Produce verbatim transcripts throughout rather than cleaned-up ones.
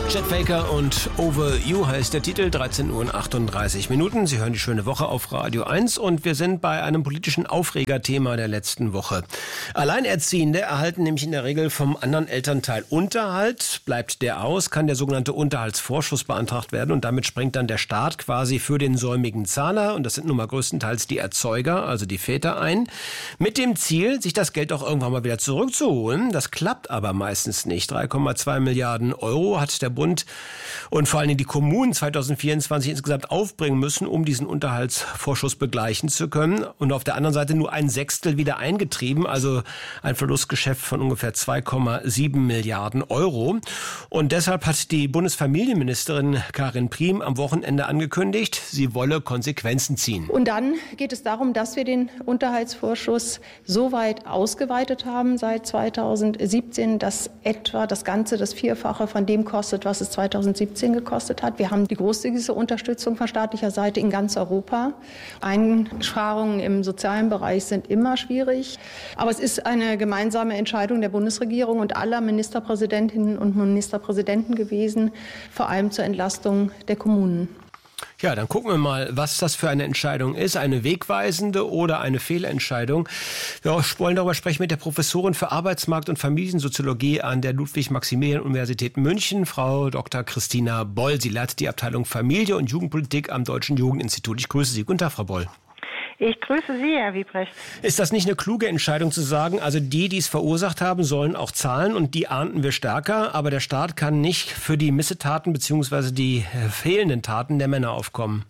Chet Faker und Over You heißt der Titel, dreizehn Uhr achtunddreißig Minuten. Sie hören die schöne Woche auf Radio eins und wir sind bei einem politischen Aufregerthema der letzten Woche. Alleinerziehende erhalten nämlich in der Regel vom anderen Elternteil Unterhalt. Bleibt der aus, kann der sogenannte Unterhaltsvorschuss beantragt werden und damit springt dann der Staat quasi für den säumigen Zahler, und das sind nun mal größtenteils die Erzeuger, also die Väter, ein. Mit dem Ziel, sich das Geld auch irgendwann mal wieder zurückzuholen. Das klappt aber meistens nicht. drei Komma zwei Milliarden Euro hat der Bund und vor allem die Kommunen zweitausendvierundzwanzig insgesamt aufbringen müssen, um diesen Unterhaltsvorschuss begleichen zu können. Und auf der anderen Seite nur ein Sechstel wieder eingetrieben, also ein Verlustgeschäft von ungefähr zwei Komma sieben Milliarden Euro. Und deshalb hat die Bundesfamilienministerin Karin Priem am Wochenende angekündigt, sie wolle Konsequenzen ziehen. Und dann geht es darum, dass wir den Unterhaltsvorschuss so weit ausgeweitet haben seit zweitausendsiebzehn, dass etwa das Ganze das Vierfache von dem kostet, was es zweitausendsiebzehn gekostet hat. Wir haben die großzügigste Unterstützung von staatlicher Seite in ganz Europa. Einsparungen im sozialen Bereich sind immer schwierig. Aber es ist eine gemeinsame Entscheidung der Bundesregierung und aller Ministerpräsidentinnen und Ministerpräsidenten gewesen, vor allem zur Entlastung der Kommunen. Ja, dann gucken wir mal, was das für eine Entscheidung ist. Eine wegweisende oder eine Fehlentscheidung. Wir wollen darüber sprechen mit der Professorin für Arbeitsmarkt- und Familiensoziologie an der Ludwig-Maximilian-Universität München, Frau Doktor Christina Boll. Sie leitet die Abteilung Familie und Jugendpolitik am Deutschen Jugendinstitut. Ich grüße Sie. Guten Tag, Frau Boll. Ich grüße Sie, Herr Wiebrecht. Ist das nicht eine kluge Entscheidung zu sagen, also die, die es verursacht haben, sollen auch zahlen und die ahnden wir stärker, aber der Staat kann nicht für die Missetaten bzw. die fehlenden Taten der Männer aufkommen?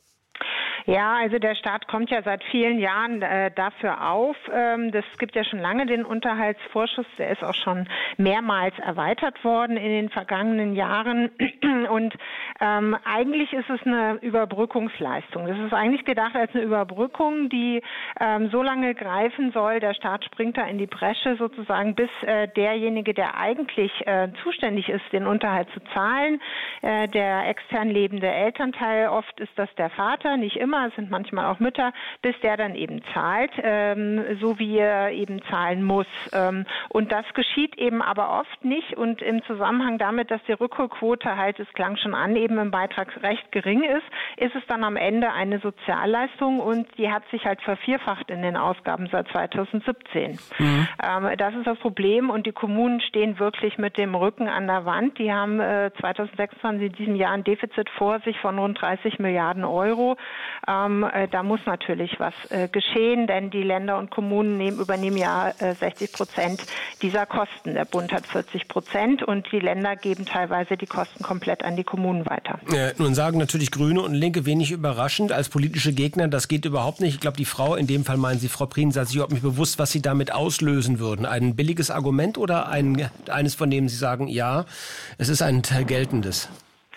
Ja, also der Staat kommt ja seit vielen Jahren äh, dafür auf. Ähm, das gibt ja schon lange den Unterhaltsvorschuss. Der ist auch schon mehrmals erweitert worden in den vergangenen Jahren. Und ähm, eigentlich ist es eine Überbrückungsleistung. Das ist eigentlich gedacht als eine Überbrückung, die ähm, so lange greifen soll. Der Staat springt da in die Bresche sozusagen, bis äh, derjenige, der eigentlich äh, zuständig ist, den Unterhalt zu zahlen, äh, der extern lebende Elternteil, oft ist das der Vater, nicht immer, es sind manchmal auch Mütter, bis der dann eben zahlt, ähm, so wie er eben zahlen muss. Ähm, und das geschieht eben aber oft nicht und im Zusammenhang damit, dass die Rückholquote halt, es klang schon an, eben im Beitragsrecht gering ist, ist es dann am Ende eine Sozialleistung und die hat sich halt vervierfacht in den Ausgaben seit zweitausendsiebzehn. Mhm. Ähm, das ist das Problem und die Kommunen stehen wirklich mit dem Rücken an der Wand. Die haben äh, zweitausendsechsundzwanzig in diesem Jahr ein Defizit vor sich von rund dreißig Milliarden Euro. Ähm, äh, da muss natürlich was äh, geschehen, denn die Länder und Kommunen nehmen, übernehmen ja äh, sechzig Prozent dieser Kosten. Der Bund hat vierzig Prozent und die Länder geben teilweise die Kosten komplett an die Kommunen weiter. Ja, nun sagen natürlich Grüne und Linke wenig überraschend als politische Gegner, das geht überhaupt nicht. Ich glaube, die Frau, in dem Fall meinen Sie, Frau Prien, sagt sich überhaupt nicht bewusst, was Sie damit auslösen würden. Ein billiges Argument oder ein, eines, von dem Sie sagen, ja, es ist ein geltendes?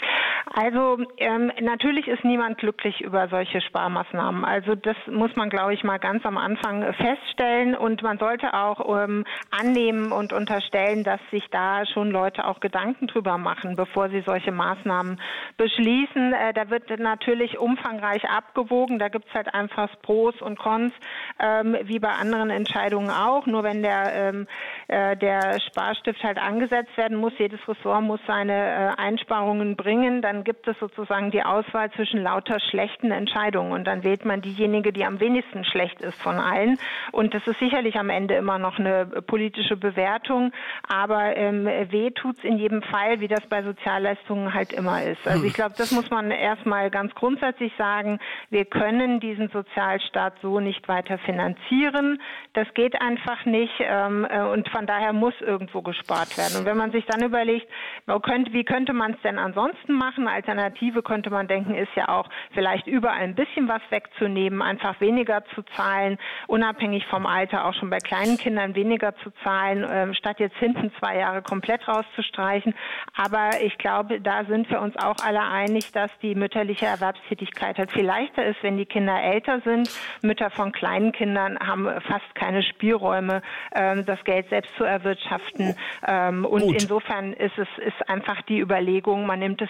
Also ähm, natürlich ist niemand glücklich über solche Sparmaßnahmen. Also das muss man, glaube ich, mal ganz am Anfang feststellen und man sollte auch ähm, annehmen und unterstellen, dass sich da schon Leute auch Gedanken drüber machen, bevor sie solche Maßnahmen beschließen. Äh, da wird natürlich umfangreich abgewogen. Da gibt's halt einfach Pros und Cons, ähm, wie bei anderen Entscheidungen auch. Nur wenn der ähm, äh, der Sparstift halt angesetzt werden muss, jedes Ressort muss seine äh, Einsparungen bringen, dann gibt es sozusagen die Auswahl zwischen lauter schlechten Entscheidungen und dann wählt man diejenige, die am wenigsten schlecht ist von allen und das ist sicherlich am Ende immer noch eine politische Bewertung, aber ähm, weh tut's in jedem Fall, wie das bei Sozialleistungen halt immer ist. Also ich glaube, das muss man erstmal ganz grundsätzlich sagen, wir können diesen Sozialstaat so nicht weiter finanzieren, das geht einfach nicht ähm, und von daher muss irgendwo gespart werden und wenn man sich dann überlegt, wie könnte man es denn ansonsten machen? Alternative könnte man denken, ist ja auch vielleicht überall ein bisschen was wegzunehmen, einfach weniger zu zahlen, unabhängig vom Alter, auch schon bei kleinen Kindern weniger zu zahlen, äh, statt jetzt hinten zwei Jahre komplett rauszustreichen. Aber ich glaube, da sind wir uns auch alle einig, dass die mütterliche Erwerbstätigkeit halt viel leichter ist, wenn die Kinder älter sind. Mütter von kleinen Kindern haben fast keine Spielräume, äh, das Geld selbst zu erwirtschaften. Ähm, und Gut. insofern ist es ist einfach die Überlegung, man nimmt es hinten weg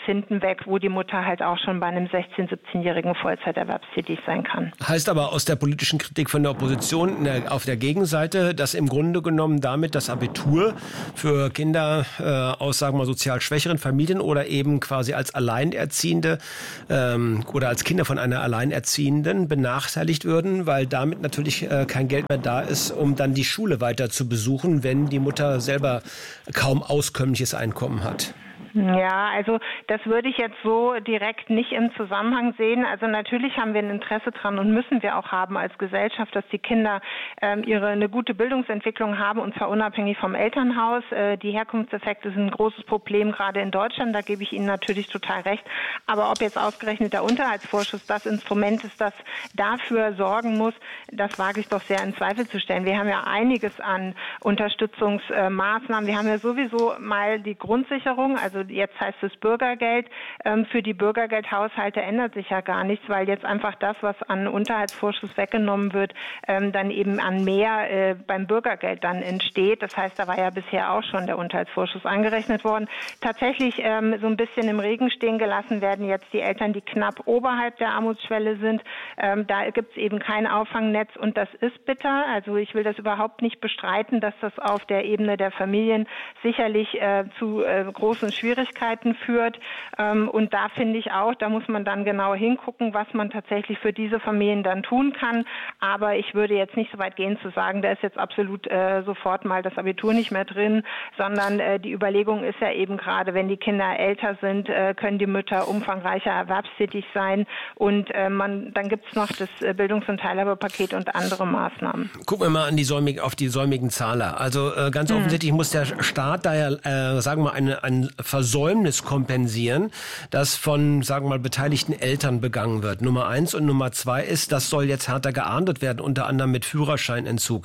weg, wo die Mutter halt auch schon bei einem sechzehn-, siebzehnjährigen Vollzeiterwerbstätig sein kann. Heißt aber aus der politischen Kritik von der Opposition auf der Gegenseite, dass im Grunde genommen damit das Abitur für Kinder äh, aus, sagen wir mal, sozial schwächeren Familien oder eben quasi als Alleinerziehende ähm, oder als Kinder von einer Alleinerziehenden benachteiligt würden, weil damit natürlich äh, kein Geld mehr da ist, um dann die Schule weiter zu besuchen, wenn die Mutter selber kaum auskömmliches Einkommen hat. Ja, also das würde ich jetzt so direkt nicht im Zusammenhang sehen. Also natürlich haben wir ein Interesse dran und müssen wir auch haben als Gesellschaft, dass die Kinder ähm, ihre eine gute Bildungsentwicklung haben, und zwar unabhängig vom Elternhaus. Äh, die Herkunftseffekte sind ein großes Problem, gerade in Deutschland. Da gebe ich Ihnen natürlich total recht. Aber ob jetzt ausgerechnet der Unterhaltsvorschuss das Instrument ist, das dafür sorgen muss, das wage ich doch sehr in Zweifel zu stellen. Wir haben ja einiges an Unterstützungsmaßnahmen. Wir haben ja sowieso mal die Grundsicherung, also jetzt heißt es Bürgergeld. Für die Bürgergeldhaushalte ändert sich ja gar nichts, weil jetzt einfach das, was an Unterhaltsvorschuss weggenommen wird, dann eben an mehr beim Bürgergeld dann entsteht. Das heißt, da war ja bisher auch schon der Unterhaltsvorschuss angerechnet worden. Tatsächlich so ein bisschen im Regen stehen gelassen werden jetzt die Eltern, die knapp oberhalb der Armutsschwelle sind. Da gibt es eben kein Auffangnetz, und das ist bitter. Also ich will das überhaupt nicht bestreiten, dass das auf der Ebene der Familien sicherlich zu großen Schwierigkeiten Schwierigkeiten führt. Und da finde ich auch, da muss man dann genau hingucken, was man tatsächlich für diese Familien dann tun kann. Aber ich würde jetzt nicht so weit gehen zu sagen, da ist jetzt absolut äh, sofort mal das Abitur nicht mehr drin, sondern äh, die Überlegung ist ja eben gerade, wenn die Kinder älter sind, äh, können die Mütter umfangreicher erwerbstätig sein. Und äh, man, dann gibt es noch das Bildungs- und Teilhabepaket und andere Maßnahmen. Gucken wir mal an die säumig, auf die säumigen Zahler. Also äh, ganz hm. offensichtlich muss der Staat da ja, äh, sagen wir mal, eine, ein Versäumnis kompensieren, das von, sagen wir mal, beteiligten Eltern begangen wird. Nummer eins und Nummer zwei ist, das soll jetzt härter geahndet werden, unter anderem mit Führerscheinentzug.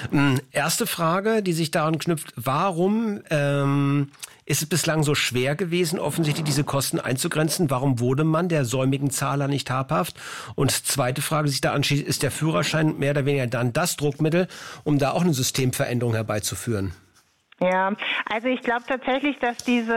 Erste Frage, die sich daran knüpft, warum ähm, ist es bislang so schwer gewesen, offensichtlich diese Kosten einzugrenzen? Warum wurde man der säumigen Zahler nicht habhaft? Und zweite Frage, die sich da anschließt, ist der Führerschein mehr oder weniger dann das Druckmittel, um da auch eine Systemveränderung herbeizuführen? Ja, also ich glaube tatsächlich, dass diese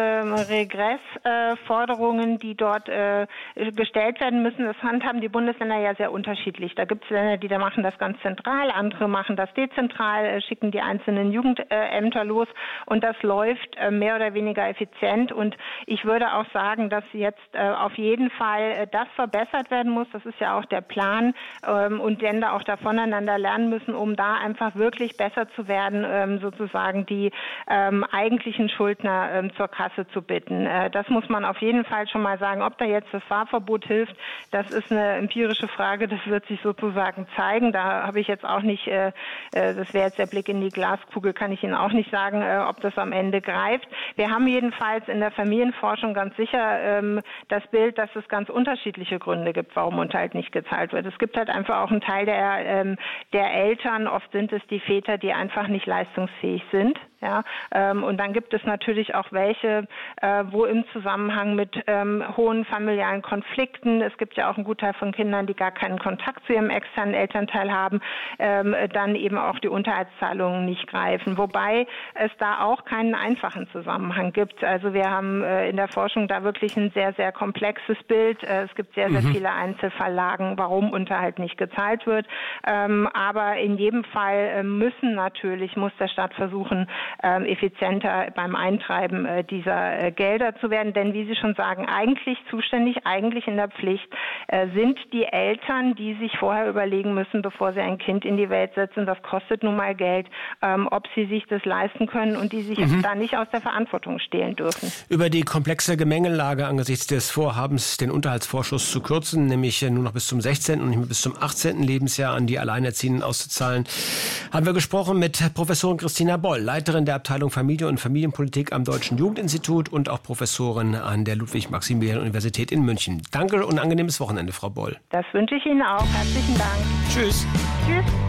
Regressforderungen, äh, die dort äh, gestellt werden müssen, das handhaben die Bundesländer ja sehr unterschiedlich. Da gibt es Länder, die da machen das ganz zentral, andere machen das dezentral, äh, schicken die einzelnen Jugendämter los, und das läuft äh, mehr oder weniger effizient. Und ich würde auch sagen, dass jetzt äh, auf jeden Fall äh, das verbessert werden muss. Das ist ja auch der Plan, ähm, und Länder auch da voneinander lernen müssen, um da einfach wirklich besser zu werden, ähm, sozusagen die Ähm, eigentlichen Schuldner ähm, zur Kasse zu bitten. Äh, das muss man auf jeden Fall schon mal sagen. Ob da jetzt das Fahrverbot hilft, das ist eine empirische Frage, das wird sich sozusagen zeigen. Da habe ich jetzt auch nicht, äh, äh, das wäre jetzt der Blick in die Glaskugel, kann ich Ihnen auch nicht sagen, äh, ob das am Ende greift. Wir haben jedenfalls in der Familienforschung ganz sicher ähm, das Bild, dass es ganz unterschiedliche Gründe gibt, warum Unterhalt nicht gezahlt wird. Es gibt halt einfach auch einen Teil der, ähm, der Eltern, oft sind es die Väter, die einfach nicht leistungsfähig sind. Ja, ähm, und dann gibt es natürlich auch welche, äh, wo im Zusammenhang mit ähm, hohen familialen Konflikten, es gibt ja auch einen Gutteil von Kindern, die gar keinen Kontakt zu ihrem externen Elternteil haben, ähm, dann eben auch die Unterhaltszahlungen nicht greifen. Wobei es da auch keinen einfachen Zusammenhang gibt. Also wir haben äh, in der Forschung da wirklich ein sehr, sehr komplexes Bild. Äh, es gibt sehr, sehr mhm. viele Einzelfalllagen, warum Unterhalt nicht gezahlt wird. Ähm, aber in jedem Fall äh, müssen natürlich, muss der Staat versuchen, Ähm, effizienter beim Eintreiben äh, dieser äh, Gelder zu werden. Denn wie Sie schon sagen, eigentlich zuständig, eigentlich in der Pflicht äh, sind die Eltern, die sich vorher überlegen müssen, bevor sie ein Kind in die Welt setzen, das kostet nun mal Geld, ähm, ob sie sich das leisten können, und die sich mhm. da nicht aus der Verantwortung stehlen dürfen. Über die komplexe Gemengelage angesichts des Vorhabens, den Unterhaltsvorschuss zu kürzen, nämlich nur noch bis zum sechzehnten und nicht mehr bis zum achtzehnten Lebensjahr an die Alleinerziehenden auszuzahlen, haben wir gesprochen mit Professorin Christina Boll, Leiterin der Abteilung Familie und Familienpolitik am Deutschen Jugendinstitut und auch Professorin an der Ludwig-Maximilian-Universität in München. Danke und ein angenehmes Wochenende, Frau Boll. Das wünsche ich Ihnen auch. Herzlichen Dank. Tschüss. Tschüss.